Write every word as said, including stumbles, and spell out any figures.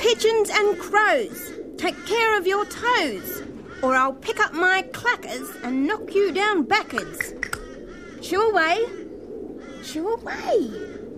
Pigeons and crows, take care of your toes, or I'll pick up my clackers and knock you down backwards. Shoo away, shoo away.